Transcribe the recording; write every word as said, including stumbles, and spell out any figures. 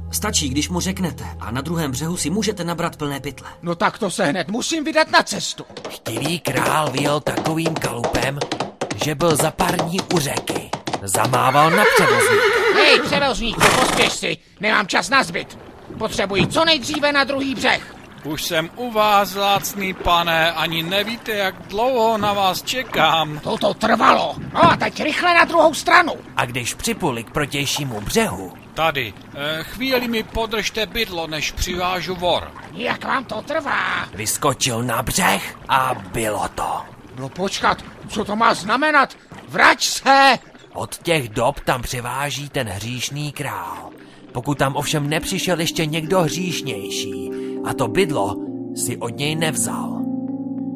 Stačí, když mu řeknete a na druhém břehu si můžete nabrat plné pytle. No tak to se hned musím vydat na cestu. Chtivý král vyjel takovým kalupem, že byl za pár dní u řeky. Zamával na převozníka. Hej, převozníku, pospěš si, nemám čas na zbyt. Potřebuji co nejdříve na druhý břeh. Už jsem u vás, vzácný pane, ani nevíte, jak dlouho na vás čekám. To to trvalo. No a teď rychle na druhou stranu. A když připluli k protějšímu břehu... Tady, eh, chvíli mi podržte bydlo, než přivážu vor. Jak vám to trvá? Vyskočil na břeh a bylo to. No počkat, co to má znamenat? Vrať se! Od těch dob tam převáží ten hříšný král. Pokud tam ovšem nepřišel ještě někdo hříšnější a to bydlo si od něj nevzal.